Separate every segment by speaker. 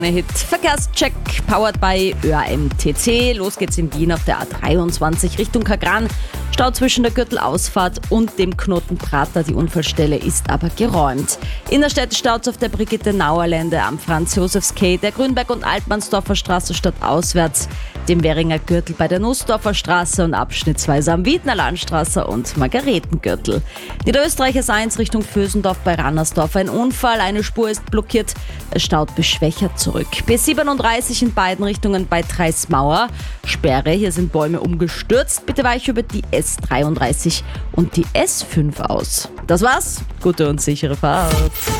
Speaker 1: Hit Verkehrscheck, powered by ÖAMTC. Los geht's in Wien auf der A23 Richtung Kagran. Stau zwischen der Gürtelausfahrt und dem Knoten Prater. Die Unfallstelle ist aber geräumt. Innerstädtisch staut's auf der Brigitte-Nauer-Lände am Franz-Josefs-Quai, der Grünberg- und Altmannsdorfer Straße stadtauswärts, dem Währinger Gürtel bei der Nussdorfer Straße und abschnittsweise am Wiedner Landstraße und Margaretengürtel. Niederösterreicher 1 Richtung Vösendorf bei Rannersdorf. Ein Unfall, eine Spur ist blockiert. Es staut beschwächert zurück. B37 in beiden Richtungen bei Treismauer. Sperre, hier sind Bäume umgestürzt. Bitte weich über die S33 und die S5 aus. Das war's. Gute und sichere Fahrt.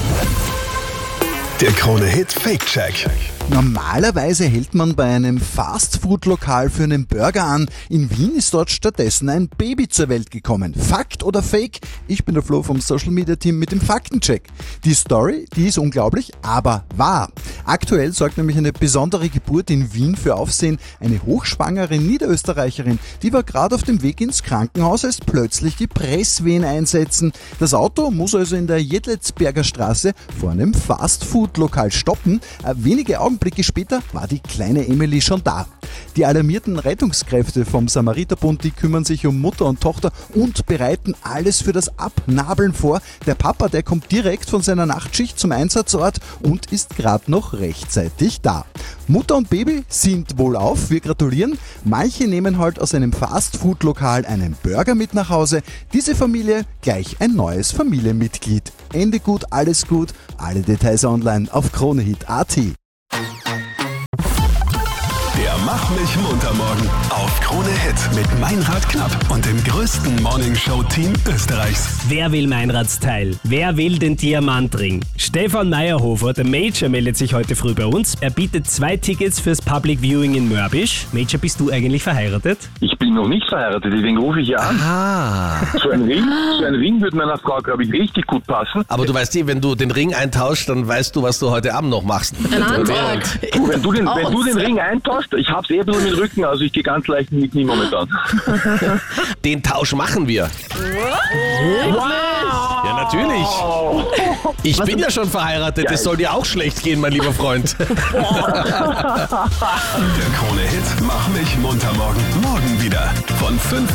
Speaker 2: Der Krone-Hit Fake-Check.
Speaker 3: Normalerweise hält man bei einem Fast-Food-Lokal für einen Burger an. In Wien ist dort stattdessen ein Baby zur Welt gekommen. Fakt oder Fake? Ich bin der Flo vom Social-Media-Team mit dem Faktencheck. Die Story, die ist unglaublich, aber wahr. Aktuell sorgt nämlich eine besondere Geburt in Wien für Aufsehen. Eine hochschwangere Niederösterreicherin, die war gerade auf dem Weg ins Krankenhaus, als plötzlich die Presswehen einsetzen. Das Auto muss also in der Jedletsberger Straße vor einem Fast-Food-Lokal stoppen. Wenige Augenblicke später war die kleine Emily schon da. Die alarmierten Rettungskräfte vom Samariterbund, die kümmern sich um Mutter und Tochter und bereiten alles für das Abnabeln vor. Der Papa, der kommt direkt von seiner Nachtschicht zum Einsatzort und ist gerade noch rechtzeitig da. Mutter und Baby sind wohlauf, wir gratulieren. Manche nehmen halt aus einem Fast-Food-Lokal einen Burger mit nach Hause. Diese Familie gleich ein neues Familienmitglied. Ende gut, alles gut. Alle Details online auf kronehit.at.
Speaker 2: Der Mach mich munter morgen auf Krone-Hit mit Meinrad Knapp und dem größten Morningshow-Team Österreichs.
Speaker 4: Wer will Meinradsteil? Wer will den Diamantring? Stefan Meyerhofer, der Major, meldet sich heute früh bei uns. Er bietet 2 Tickets fürs Public Viewing in Mörbisch. Major, bist du eigentlich verheiratet?
Speaker 5: Ich bin noch nicht verheiratet, deswegen rufe ich ja an. So ein Ring würde meiner Frau, glaube ich, richtig gut passen.
Speaker 6: Aber du weißt wenn du den Ring eintauschst, dann weißt du, was du heute Abend noch machst.
Speaker 1: Ein Antrag.
Speaker 5: Du, wenn du den Ring eintauschst, ich hab's ein bisschen mit dem Rücken, also ich gehe ganz leicht mit nie momentan.
Speaker 6: Den Tausch machen wir.
Speaker 5: Wow!
Speaker 6: Ja, natürlich. Ich bin ja schon verheiratet, es soll dir auch schlecht gehen, mein lieber Freund.
Speaker 2: Der Krone-Hit Mach mich munter morgen. Morgen wieder von 5